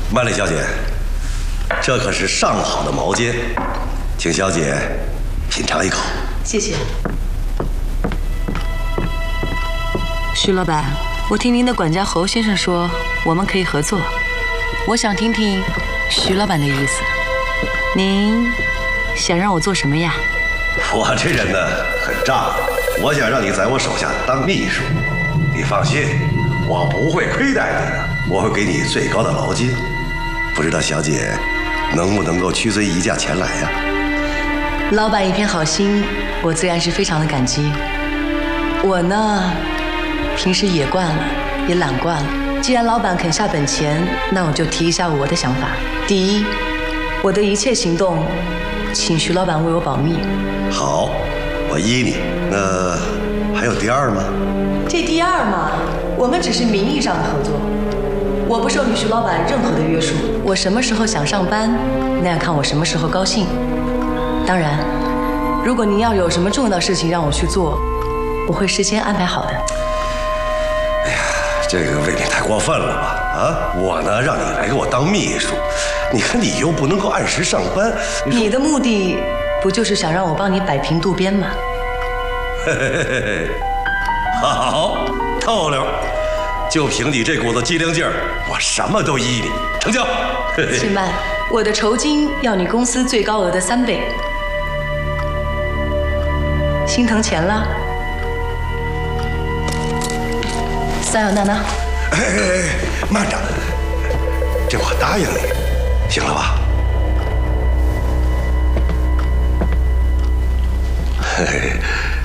万丽小姐，这可是上好的毛尖，请小姐品尝一口。 谢谢。徐老板，我听您的管家侯先生说，我们可以合作。我想听听徐老板的意思。您想让我做什么呀？ 我这人呢很仗义，我想让你在我手下当秘书。你放心，我不会亏待你的，我会给你最高的劳金。不知道小姐能不能够屈尊一驾前来呀？ 老板一片好心，我自然是非常的感激。我呢，平时野惯了，也懒惯了。既然老板肯下本钱，那我就提一下我的想法。第一，我的一切行动，请徐老板为我保密。 好，我依你。那还有第二吗？ 这第二嘛，我们只是名义上的合作。我不受你徐老板任何的约束，我什么时候想上班，那要看我什么时候高兴。当然，如果您要有什么重要的事情让我去做，我会事先安排好的。 哎呀，这个未免太过分了吧？啊，我呢让你来给我当秘书，你看你又不能够按时上班， 你的目的不就是想让我帮你摆平渡边吗？ 嘿嘿嘿嘿，好，透溜。就凭你这股子机灵劲儿，我什么都依你，成交。 请慢，我的酬金要你公司最高额的3倍。心疼钱了？三友娜娜， 哎，慢着，这我答应你，行了吧？嘿嘿。